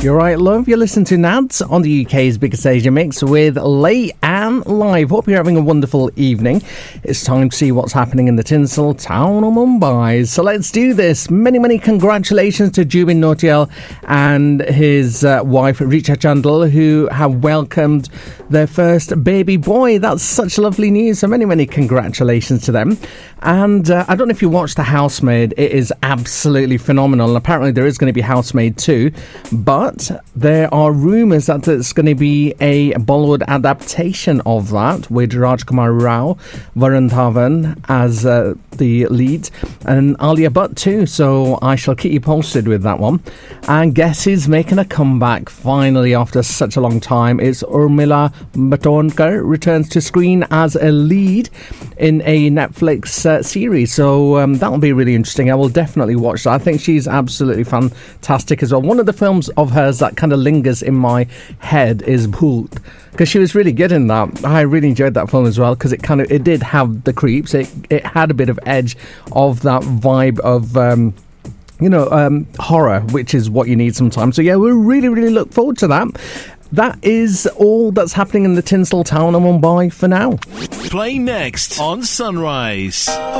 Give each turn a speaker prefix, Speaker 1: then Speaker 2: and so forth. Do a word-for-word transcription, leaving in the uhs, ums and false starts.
Speaker 1: You're right, love. You're listening to Nads on the U K's biggest Asia mix with Lay and Live. Hope you're having a wonderful evening. It's time to see what's happening in the tinsel town of Mumbai. So let's do this. Many, many congratulations to Jubin Nautiyal and his uh, wife, Richa Chandal, who have welcomed their first baby boy. That's such lovely news. So many, many congratulations to them. And uh, I don't know if you watched The Housemaid. It is absolutely phenomenal. And apparently there is going to be Housemaid two. But there are rumours that it's going to be a Bollywood adaptation of that with Rajkumar Rao, Varun Dhawan as uh, the lead, and Alia Bhatt too. So I shall keep you posted with that one. And guess who's making a comeback finally after such a long time? It's Urmila Matondkar returns to screen as a lead in a Netflix uh, series. So um, that'll be really interesting. I will definitely watch that. I think she's absolutely fantastic as well. One of the films of hers that kind of lingers in my head is Bhoot, because she was really good in that. I really enjoyed that film as well, because it kind of it did have the creeps. It it had a bit of edge of that vibe of um, you know um, horror, which is what you need sometimes. So yeah, we really really look forward to that. That is all that's happening in the tinsel town of Mumbai for now.
Speaker 2: Play next on Sunrise.